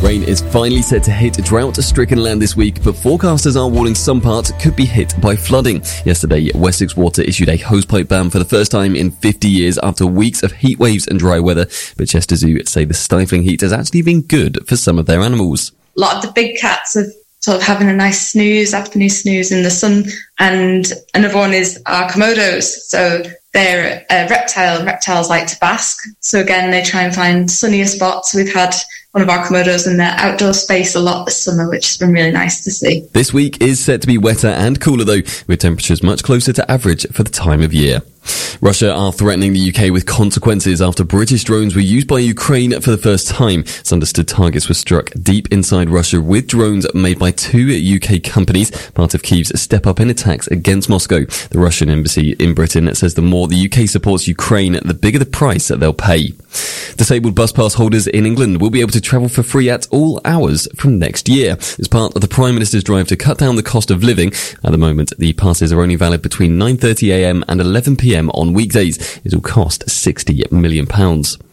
Rain is finally set to hit drought-stricken land this week, but forecasters are warning some parts could be hit by flooding. Yesterday, Wessex Water issued a hosepipe ban for the first time in 50 years after weeks of heat waves and dry weather, but Chester Zoo say the stifling heat has actually been good for some of their animals. A lot of the big cats are sort of having a nice afternoon snooze in the sun, and another one is our Komodos. So they're a reptile, and reptiles like to bask. So again, they try and find sunnier spots. We've had one of our Komodos in their outdoor space a lot this summer, which has been really nice to see. This week is set to be wetter and cooler though, with temperatures much closer to average for the time of year. Russia are threatening the UK with consequences after British drones were used by Ukraine for the first time. It's understood targets were struck deep inside Russia with drones made by two UK companies, part of Kyiv's step up in attacks against Moscow. The Russian embassy in Britain says the more the UK supports Ukraine, the bigger the price that they'll pay. Disabled bus pass holders in England will be able to travel for free at all hours from next year. As part of the Prime Minister's drive to cut down the cost of living, at the moment the passes are only valid between 9:30am and 11pm on weekdays. It will cost £60 million.